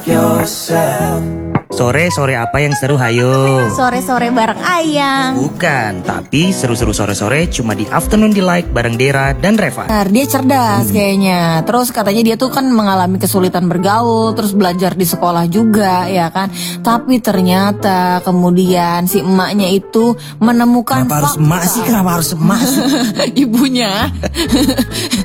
Sore-sore apa yang seru, hayo? Sore-sore bareng Ayang. Bukan, tapi seru-seru sore-sore cuma di Afternoon Delight bareng Dera dan Reva. Benar, dia cerdas kayaknya. Terus katanya dia tuh kan mengalami kesulitan bergaul, terus belajar di sekolah juga, ya kan. Tapi ternyata kemudian si emaknya itu menemukan Kenapa harus emak sih? Kenapa harus emak sih? ibunya